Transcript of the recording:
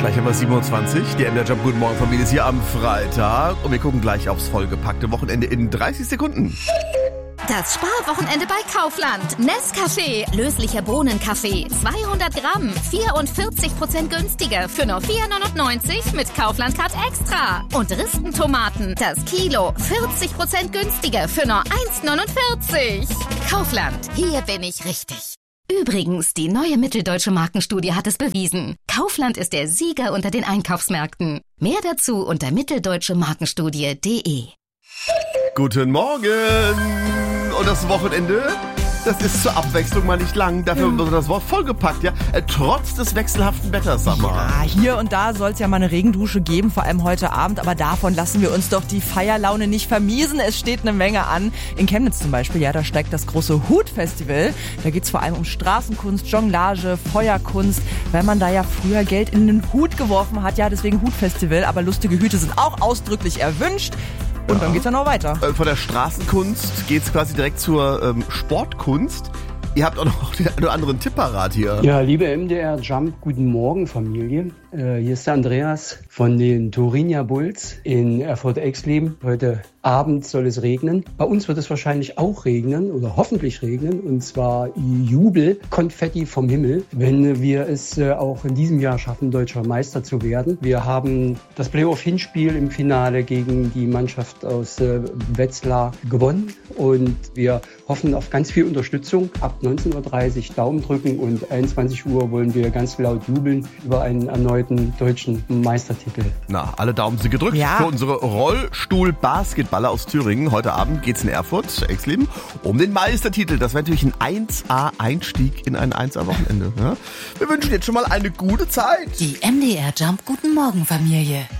Gleich haben wir 27. Die MDR Jump Guten Morgen Familie ist hier am Freitag. Und wir gucken gleich aufs vollgepackte Wochenende in 30 Sekunden. Das Sparwochenende bei Kaufland. Nescafé, löslicher Bohnenkaffee, 200 Gramm, 44% günstiger für nur 4,99 mit Kaufland Card Extra. Und Ristentomaten, das Kilo, 40% günstiger für nur 1,49. Kaufland, hier bin ich richtig. Übrigens, die neue Mitteldeutsche Markenstudie hat es bewiesen. Kaufland ist der Sieger unter den Einkaufsmärkten. Mehr dazu unter mitteldeutschemarkenstudie.de. Guten Morgen! Und das Wochenende, das ist zur Abwechslung mal nicht lang. Dafür wird das Wort vollgepackt, ja. Trotz des wechselhaften Wetters, sag mal. Ja, hier und da soll es ja mal eine Regendusche geben, vor allem heute Abend. Aber davon lassen wir uns doch die Feierlaune nicht vermiesen. Es steht eine Menge an. In Chemnitz zum Beispiel, ja, da steigt das große Hutfestival. Da geht's vor allem um Straßenkunst, Jonglage, Feuerkunst, weil man da ja früher Geld in den Hut geworfen hat. Ja, deswegen Hutfestival. Aber lustige Hüte sind auch ausdrücklich erwünscht. Und dann geht's dann noch weiter. Von der Straßenkunst geht's quasi direkt zur Sportkunst. Ihr habt auch noch den einen oder anderen Tipp parat hier. Ja, liebe MDR Jump, guten Morgen Familie. Hier ist der Andreas von den Thurinia Bulls in Erfurt-Exleben. Heute Abend soll es regnen. Bei uns wird es wahrscheinlich auch regnen oder hoffentlich regnen. Und zwar Jubelkonfetti vom Himmel, wenn wir es auch in diesem Jahr schaffen, deutscher Meister zu werden. Wir haben das Playoff-Hinspiel im Finale gegen die Mannschaft aus Wetzlar gewonnen. Und wir hoffen auf ganz viel Unterstützung. Ab 19.30 Uhr Daumen drücken und 21 Uhr wollen wir ganz laut jubeln über einen erneuten deutschen Meistertitel. Na, alle Daumen sind gedrückt für unsere Rollstuhl-Basketballer aus Thüringen. Heute Abend geht's in Erfurt, Exleben, um den Meistertitel. Das wäre natürlich ein 1A-Einstieg in ein 1A-Wochenende. Ja? Wir wünschen jetzt schon mal eine gute Zeit. Die MDR Jump Guten Morgen Familie.